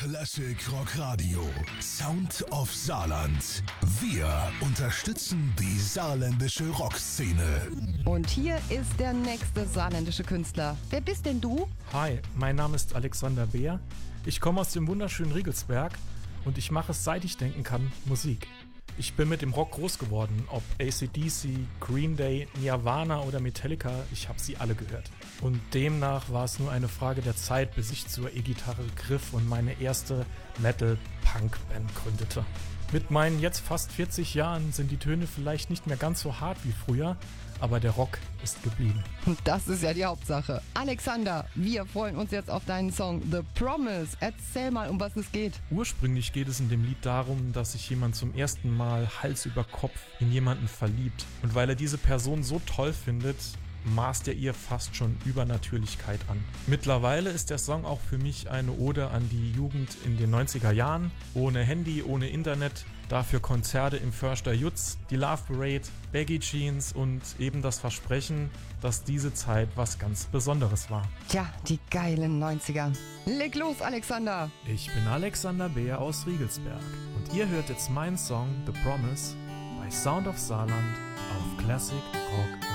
Classic Rock Radio. Sound of Saarland. Wir unterstützen die saarländische Rockszene. Und hier ist der nächste saarländische Künstler. Wer bist denn du? Hi, mein Name ist Alexander Beer. Ich komme aus dem wunderschönen Riegelsberg und ich mache, seit ich denken kann, Musik. Ich bin mit dem Rock groß geworden, ob AC/DC, Green Day, Nirvana oder Metallica, ich habe sie alle gehört. Und demnach war es nur eine Frage der Zeit, bis ich zur E-Gitarre griff und meine erste Metal-Punk-Band gründete. Mit meinen jetzt fast 40 Jahren sind die Töne vielleicht nicht mehr ganz so hart wie früher, aber der Rock ist geblieben. Und das ist ja die Hauptsache. Alexander, wir freuen uns jetzt auf deinen Song The Promise. Erzähl mal, um was es geht. Ursprünglich geht es in dem Lied darum, dass sich jemand zum ersten Mal Hals über Kopf in jemanden verliebt. Und weil er diese Person so toll findet, maßt er ihr fast schon Übernatürlichkeit an. Mittlerweile ist der Song auch für mich eine Ode an die Jugend in den 90er Jahren. Ohne Handy, ohne Internet, dafür Konzerte im Förster Jutz, die Love Parade, Baggy Jeans und eben das Versprechen, dass diese Zeit was ganz Besonderes war. Tja, die geilen 90er. Leg los, Alexander. Ich bin Alexander Beer aus Riegelsberg und ihr hört jetzt meinen Song The Promise bei Sound of Saarland auf Classic Rock